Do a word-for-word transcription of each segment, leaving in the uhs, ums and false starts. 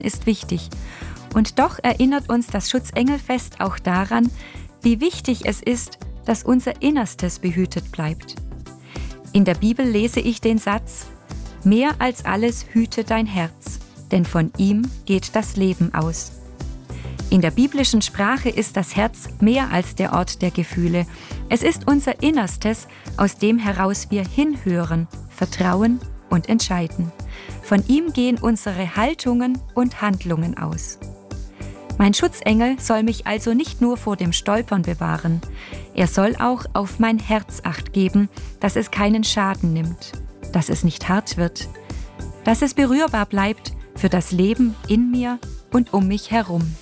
ist wichtig. Und doch erinnert uns das Schutzengelfest auch daran, wie wichtig es ist, dass unser Innerstes behütet bleibt. In der Bibel lese ich den Satz: Mehr als alles hüte dein Herz, denn von ihm geht das Leben aus. In der biblischen Sprache ist das Herz mehr als der Ort der Gefühle. Es ist unser Innerstes, aus dem heraus wir hinhören, vertrauen und entscheiden. Von ihm gehen unsere Haltungen und Handlungen aus. Mein Schutzengel soll mich also nicht nur vor dem Stolpern bewahren. Er soll auch auf mein Herz Acht geben, dass es keinen Schaden nimmt, dass es nicht hart wird, dass es berührbar bleibt für das Leben in mir und um mich herum.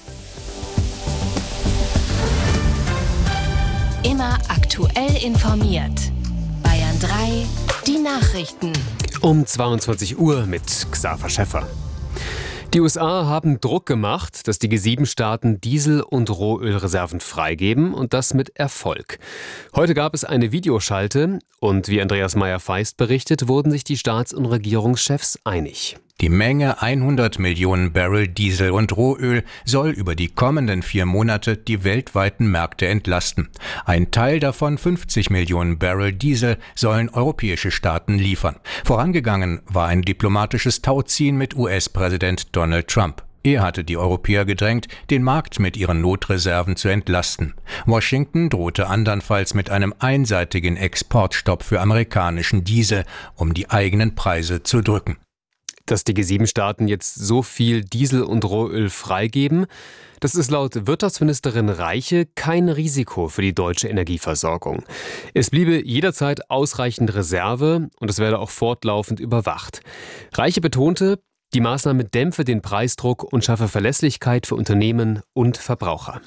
Immer aktuell informiert. Bayern drei, die Nachrichten. Um zweiundzwanzig Uhr mit Xaver Schäffer. Die U S A haben Druck gemacht, dass die G sieben Staaten Diesel- und Rohölreserven freigeben, und das mit Erfolg. Heute gab es eine Videoschalte und wie Andreas Meyer-Feist berichtet, wurden sich die Staats- und Regierungschefs einig. Die Menge hundert Millionen Barrel Diesel und Rohöl soll über die kommenden vier Monate die weltweiten Märkte entlasten. Ein Teil davon, fünfzig Millionen Barrel Diesel, sollen europäische Staaten liefern. Vorangegangen war ein diplomatisches Tauziehen mit U S-Präsident Donald Trump. Er hatte die Europäer gedrängt, den Markt mit ihren Notreserven zu entlasten. Washington drohte andernfalls mit einem einseitigen Exportstopp für amerikanischen Diesel, um die eigenen Preise zu drücken. Dass die G sieben Staaten jetzt so viel Diesel und Rohöl freigeben, das ist laut Wirtschaftsministerin Reiche kein Risiko für die deutsche Energieversorgung. Es bliebe jederzeit ausreichend Reserve und es werde auch fortlaufend überwacht. Reiche betonte, die Maßnahme dämpfe den Preisdruck und schaffe Verlässlichkeit für Unternehmen und Verbraucher.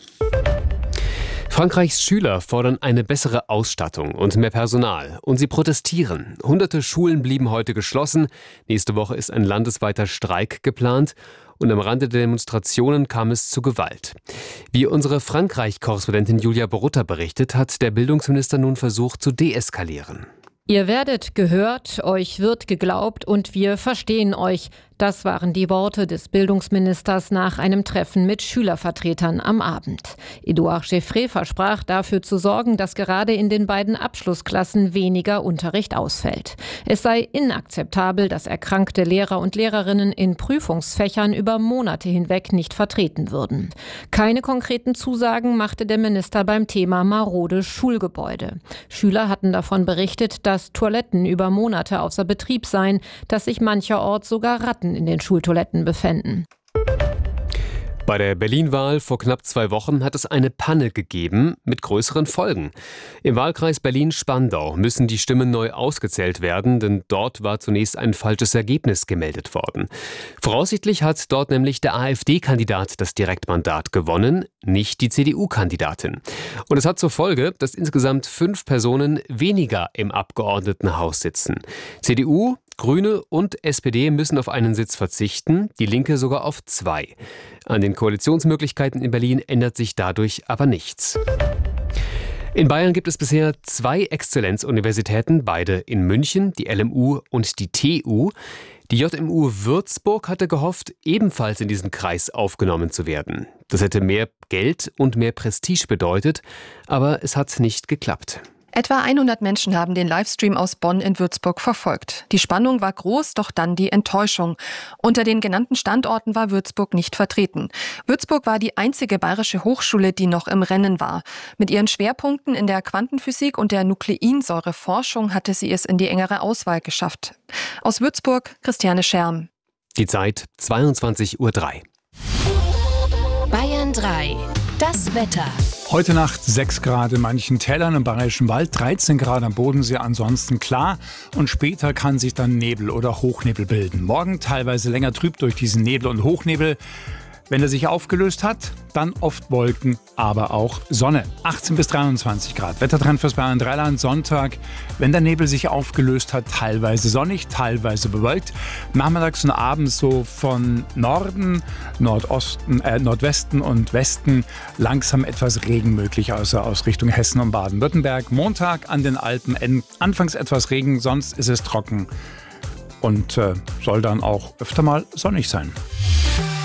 Frankreichs Schüler fordern eine bessere Ausstattung und mehr Personal. Und sie protestieren. Hunderte Schulen blieben heute geschlossen. Nächste Woche ist ein landesweiter Streik geplant. Und am Rande der Demonstrationen kam es zu Gewalt. Wie unsere Frankreich-Korrespondentin Julia Borutta berichtet, hat der Bildungsminister nun versucht zu deeskalieren. Ihr werdet gehört, euch wird geglaubt und wir verstehen euch. Das waren die Worte des Bildungsministers nach einem Treffen mit Schülervertretern am Abend. Edouard Geffrey versprach, dafür zu sorgen, dass gerade in den beiden Abschlussklassen weniger Unterricht ausfällt. Es sei inakzeptabel, dass erkrankte Lehrer und Lehrerinnen in Prüfungsfächern über Monate hinweg nicht vertreten würden. Keine konkreten Zusagen machte der Minister beim Thema marode Schulgebäude. Schüler hatten davon berichtet, dass Toiletten über Monate außer Betrieb seien, dass sich mancherorts sogar Ratten in den Schultoiletten befänden. Bei der Berlin-Wahl vor knapp zwei Wochen hat es eine Panne gegeben mit größeren Folgen. Im Wahlkreis Berlin-Spandau müssen die Stimmen neu ausgezählt werden, denn dort war zunächst ein falsches Ergebnis gemeldet worden. Voraussichtlich hat dort nämlich der AfD-Kandidat das Direktmandat gewonnen, nicht die C D U-Kandidatin. Und es hat zur Folge, dass insgesamt fünf Personen weniger im Abgeordnetenhaus sitzen. C D U, Grüne und S P D müssen auf einen Sitz verzichten, die Linke sogar auf zwei. An den Koalitionsmöglichkeiten in Berlin ändert sich dadurch aber nichts. In Bayern gibt es bisher zwei Exzellenzuniversitäten, beide in München, die L M U und die T U. Die J M U Würzburg hatte gehofft, ebenfalls in diesen Kreis aufgenommen zu werden. Das hätte mehr Geld und mehr Prestige bedeutet, aber es hat nicht geklappt. Etwa hundert Menschen haben den Livestream aus Bonn in Würzburg verfolgt. Die Spannung war groß, doch dann die Enttäuschung. Unter den genannten Standorten war Würzburg nicht vertreten. Würzburg war die einzige bayerische Hochschule, die noch im Rennen war. Mit ihren Schwerpunkten in der Quantenphysik und der Nukleinsäureforschung hatte sie es in die engere Auswahl geschafft. Aus Würzburg, Christiane Scherm. Die Zeit zweiundzwanzig Uhr drei. Bayern drei. Das Wetter. Heute Nacht sechs Grad in manchen Tälern im Bayerischen Wald, dreizehn Grad am Bodensee, ansonsten klar. Und später kann sich dann Nebel oder Hochnebel bilden. Morgen teilweise länger trüb durch diesen Nebel und Hochnebel. Wenn er sich aufgelöst hat, dann oft Wolken, aber auch Sonne. achtzehn bis dreiundzwanzig Grad. Wettertrend fürs Bayern drei Land Sonntag. Wenn der Nebel sich aufgelöst hat, teilweise sonnig, teilweise bewölkt. Nachmittags und abends so von Norden, Nordosten, äh, Nordwesten und Westen langsam etwas Regen möglich, außer aus Richtung Hessen und Baden-Württemberg. Montag an den Alpen anfangs etwas Regen, sonst ist es trocken und äh, soll dann auch öfter mal sonnig sein.